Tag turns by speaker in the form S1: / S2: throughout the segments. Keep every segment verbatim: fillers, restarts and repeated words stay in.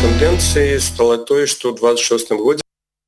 S1: тэндэнцыяй стала тое, што ў двадцать шостым годзе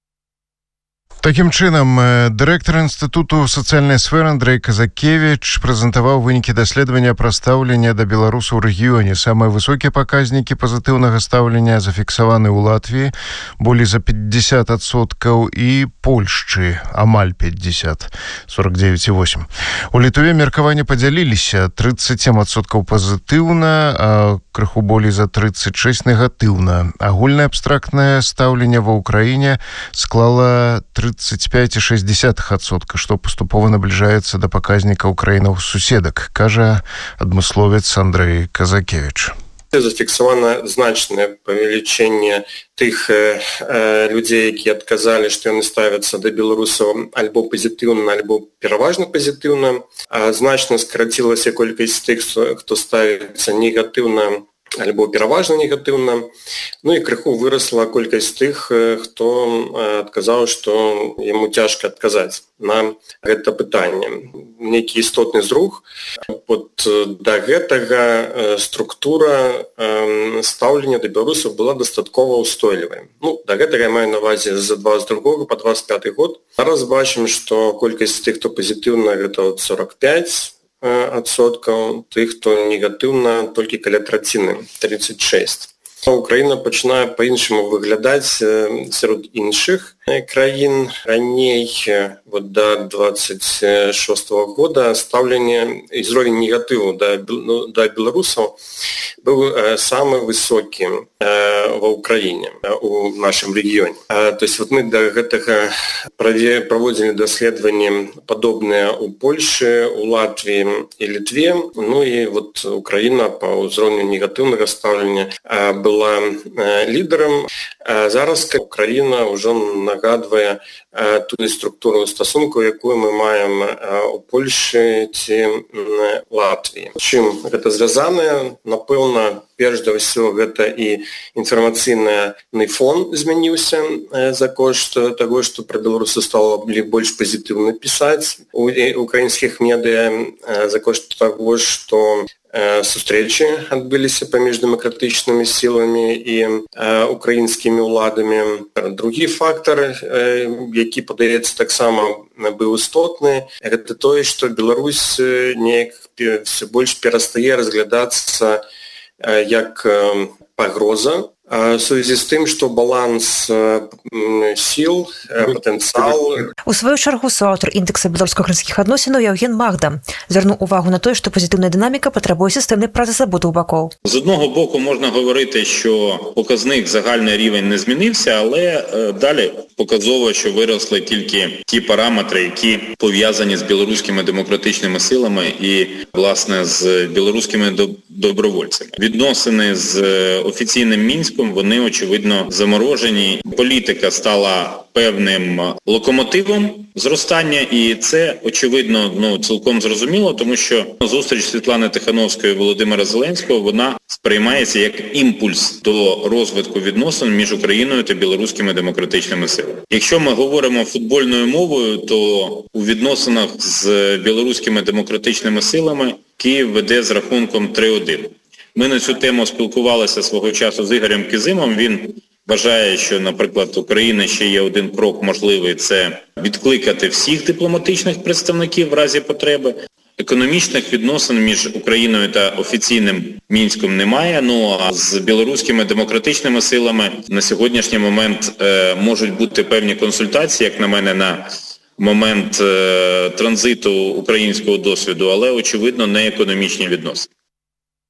S2: Такім чынам, дырэктар Інстытуту сацыяльнай сферы Андрэй Казакевіч прэзентаваў вынікі даследавання пра стаўленне да беларусаў у рэгіёне. Самыя высокія паказнікі пазітыўнага стаўлення зафіксаваны ў Латвіі, болей за пятьдесят адсоткаў, і Польшчы амаль пятьдесят, сорок девять целых восемь. У Літве меркаванні падзяліліся: тридцать семь адсоткаў пазітыўна, а крыху болей за тридцать шесть негатыўна. Агульнае абстрактнае стаўленне ва ўкраіне склала тридцать пять целых шесть десятых адсотка, што паступова набліжаецца да паказнікаў краінаў-суседак, кажа адмысловец Андрэй Казакевіч.
S1: Зафіксавана значнае павелічэнне тых э, людзей, якія адказалі, што яны ставяцца да беларусаў альбо пазітыўна, альбо пераважна пазітыўна. А значна скарацілася колькасць тых, хто ставіцца негатыўна альбо пераважна негатыўна. Ну і крыху вырасла колькасць тых, хто адказаў, што яму цяжка адказаць на гэта пытанне. Нейкі істотны зрух. Вот да гэтага структура стаўлення да беларусаў была дастаткова ўстойлівая. Ну, да гэтага я маю на ўвазе з двадцать другога па двадцать пяты год. Зараз бачым, што колькасць тых, хто пазітыўна, гэта сорок пять адсоткаў, тых, хто негатыўна, толькі каля траціны, тридцать шесть. Украіна пачынае па-іншаму выглядаць сярод іншых краін. Раней, вот да двадцать шостага года, стаўленне і ўзровень негатыву да, ну, да беларусаў быў самы высокі ва ўкраіне, у нашым рэгіёне. То есть вот мы да гэтага праводзілі даследаванні падобныя ў Польшы, у Латвіі і Літве. Ну і вот Украіна па ўзроўню негатыўнага стаўлення была лідарам. Зараз Украіна ўжо нагадвае тую структуру стасункаў, якую мы маем у Польшы ці Латвіі. Чым гэта звязанае? Напэўна, перш за ўсё, гэта і інфармацыйны фон змяніўся за кошт таго, што пра беларусаў стала больш пазітыўна пісаць у украінскіх медыа, за кошт таго, што сустрэчы адбыліся паміж дэмакратычнымі сіламі і украінскімі ўладамі. Другі фактар, які, падаецца, таксама быў істотны, гэта тое, што Беларусь неяк все больш перастае разглядацца як пагроза, в сувязі з тым, што баланс сіл, патэнцыял.
S3: У сваю чаргу суаўтар індэкса беларуска-украінскіх адносінаў Яўген Магда звярнуў увагу на тое, што пазітыўная дынаміка патрабуе сістэмнай працы з абодвух бакоў.
S4: З одного боку можна говорити, що показник загальний рівень не змінився, але е, далі показово, що виросли тільки ті параметри, які пов'язані з білоруськими демократичними силами і, власне, з білоруськими добровольцями. Відносини з офіційним Мінськом, вони, очевидно, заморожені. Політика стала певним локомотивом зростання, і це, очевидно, ну, цілком зрозуміло, тому що зустріч Світлани Тихановської і Володимира Зеленського, вона сприймається як імпульс до розвитку відносин між Україною та білоруськими демократичними силами. Якщо ми говоримо футбольною мовою, то у відносинах з білоруськими демократичними силами Київ веде з рахунком три один. Ми на цю тему спілкувалися свого часу з Ігорем Кізимом. Він вважає, що, наприклад, Україна ще є один крок можливий – це відкликати всіх дипломатичних представників в разі потреби. Економічних відносин між Україною та офіційним Мінськом немає, ну а з білоруськими демократичними силами на сьогоднішній момент е, можуть бути певні консультації, як на мене, на момент е, транзиту українського досвіду, але, очевидно, не економічні відносини.